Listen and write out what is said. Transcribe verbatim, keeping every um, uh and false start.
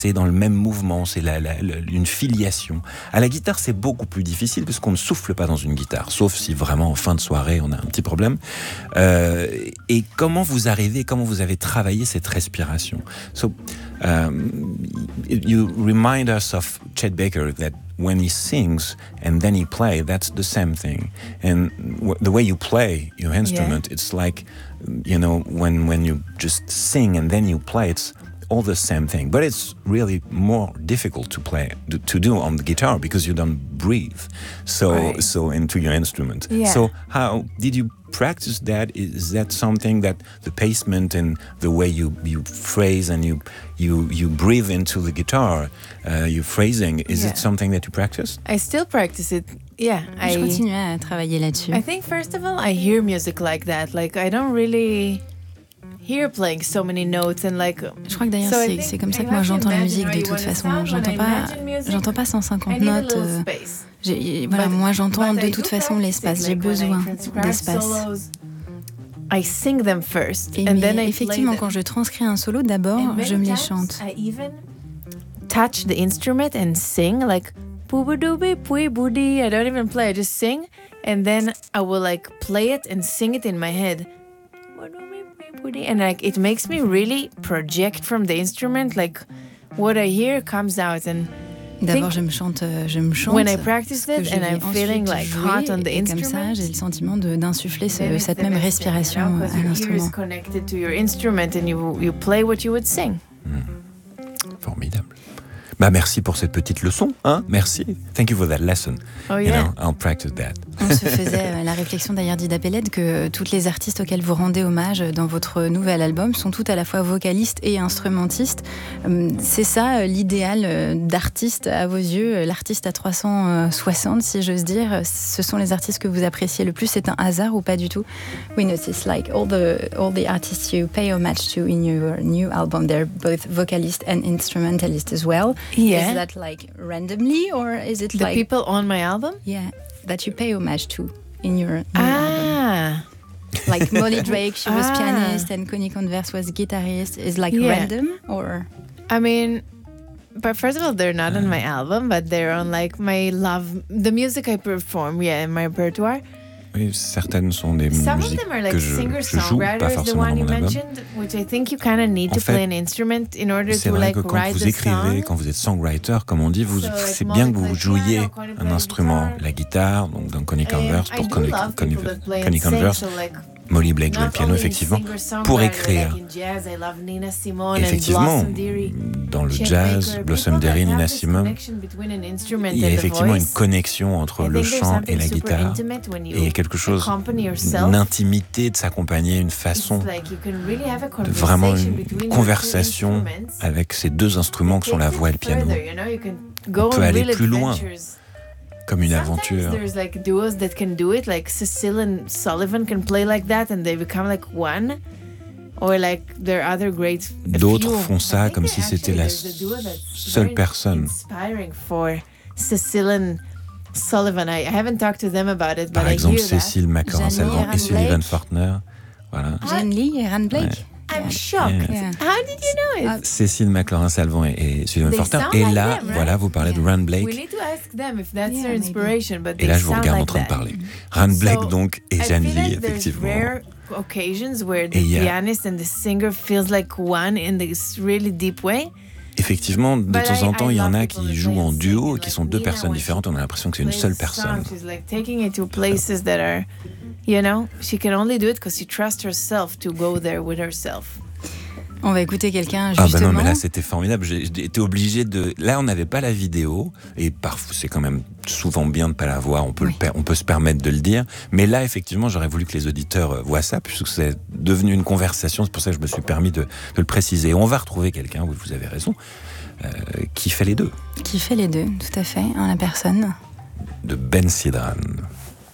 c'est dans le même mouvement, c'est la, la, la, une filiation. À la guitare, c'est beaucoup plus difficile parce qu'on ne souffle pas dans une guitare, sauf si vraiment en fin de soirée, on a un petit problème. Euh, et comment vous arrivez, comment vous avez travaillé cette respiration? So, um, you remind us of Chet Baker that when he sings and then he plays, that's the same thing. And w- the way you play your instrument, yeah. It's like, you know, when, when you just sing and then you play, it's all the same thing, but it's really more difficult to play to do on the guitar because you don't breathe so right. so into your instrument. Yeah. So how did you practice that? Is that something that the pacement and the way you you phrase and you you you breathe into the guitar, uh, your phrasing, is yeah. it something that you practice? I still practice it. Yeah, Je I continue à travailler là-dessus. I think first of all, I hear music like that. Like I don't really hear playing so many notes and like. Je crois que d'ailleurs so c'est, c'est comme ça que moi j'entends la musique de toute façon. J'entends pas, j'entends pas cent cinquante notes. Euh, j'ai, voilà, but, moi j'entends de toute façon l'espace. J'ai besoin d'espace. I sing them first, et and mais then I effectivement, quand je transcris un solo, d'abord je me les chante. I even touch the instrument and sing like boo-ba-doo-bee, pui-boo-dee. I don't even play. I just sing, and then I will like play it and sing it in my head. And like it makes me really project from the instrument, like what I hear comes out. And d'abord je me chante, je me chante. When I practice it and I'm feeling like hot on the instrument, comme ça, j'ai le sentiment de d'insuffler ce, cette même respiration you know, à l'instrument. Your ear is connected to your instrument and you you play what you would sing. Mmh. Formidable. Bah merci pour cette petite leçon, hein? Merci. Thank you for that lesson. Oh yeah. You know, I'll practice that. On se faisait la réflexion d'ailleurs d'Ida Peled que toutes les artistes auxquels vous rendez hommage dans votre nouvel album sont toutes à la fois vocalistes et instrumentistes. C'est ça l'idéal d'artiste à vos yeux, l'artiste à trois cent soixante si j'ose dire. Ce sont les artistes que vous appréciez le plus. C'est un hasard ou pas du tout? We notice like all the all the artists you pay homage to in your new album, they're both vocalist and instrumentalist as well. Yeah. Is that like randomly or is it the like people on my album? Yeah, that you pay homage to in your new ah. album. Like Molly Drake, she was ah. pianist and Connie Converse was guitarist. Is like yeah. random or? I mean, but first of all, they're not uh. on my album, but they're on like my love, the music I perform, yeah, in my repertoire. Oui, certaines sont des Some musiques like que je, je joue, pas forcément dans mon album. Which I think you kind of need en to fait, play an instrument in order c'est to vrai like que quand write vous the écrivez, song. quand vous êtes songwriter, comme on dit, vous, so, c'est like, bien que vous jouiez piano, un instrument, guitar. La guitare, donc dans Connie Converse, pour Connie, Connie, Connie Converse. So, like, Molly Blake joue le piano, effectivement, pour écrire. Effectivement, dans le jazz, Blossom Derry, Nina Simone, il y a effectivement une connexion entre le chant et la guitare. Et il y a quelque chose d'intimité, de s'accompagner, une façon de vraiment une conversation avec ces deux instruments que sont la voix et le piano. On peut aller plus loin. Comme une aventure. There's like duos that can do it, like Cecile and Sullivan can play like that and they become like one. Or like there are other great. D'autres font ça comme si c'était la seule personne. Inspiring for Cecile and Sullivan. I haven't talked to them about it, but Par I exemple, hear Cécile McLaurin-Salvant et Sullivan Fortner. Voilà. Jeanne Lee et Ran Blake. Ouais. I'm shocked. Yeah. How did you know it? Cécile McLaurin-Salvant et, et Sullivan Forster. Et là, like them, right? voilà, vous parlez yeah. de Ran Blake. We need to ask them if that's yeah, their inspiration, but et là, je vous regarde like en train that. de parler. Ran Blake, so, donc, et Jeanne Lee, like effectivement. Rare occasions where the a, pianist and the singer feels like one in this really deep way. Effectivement, de But temps en temps, il y en a qui jouent en duo, qui sont deux personnes différentes. On a l'impression que c'est une seule personne. She's like taking it to places that are, you know, she can only do it because she trusts herself to go there with herself. On va écouter quelqu'un justement. Ah bah non, mais là c'était formidable. J'ai, j'ai été obligé de. Là, on n'avait pas la vidéo et parfois c'est quand même souvent bien de pas la voir. On peut, oui. le, on peut se permettre de le dire. Mais là, effectivement, j'aurais voulu que les auditeurs voient ça puisque c'est devenu une conversation. C'est pour ça que je me suis permis de, de le préciser. On va retrouver quelqu'un. Oui, vous avez raison. Euh, qui fait les deux. Qui fait les deux, tout à fait, en la personne de Ben Sidran.